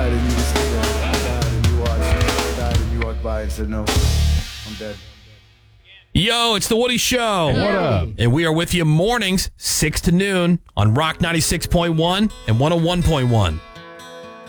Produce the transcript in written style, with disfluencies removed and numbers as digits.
died and you just stood there. I died and you watched. I died and you walked by and said, no, I'm dead. Yo, it's the Woody Show. What up? And we are with you mornings, 6 to noon on Rock 96.1 and 101.1.